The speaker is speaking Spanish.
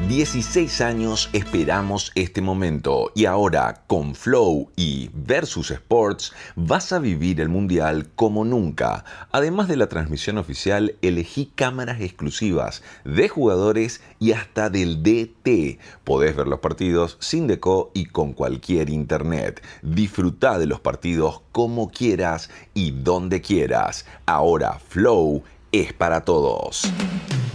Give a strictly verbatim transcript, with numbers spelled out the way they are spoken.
dieciséis años esperamos este momento y ahora con Flow y Versus Sports vas a vivir el Mundial como nunca. Además de la transmisión oficial, elegí cámaras exclusivas de jugadores y hasta del D T. Podés ver los partidos sin deco y con cualquier internet. Disfruta de los partidos como quieras y donde quieras. Ahora Flow es para todos.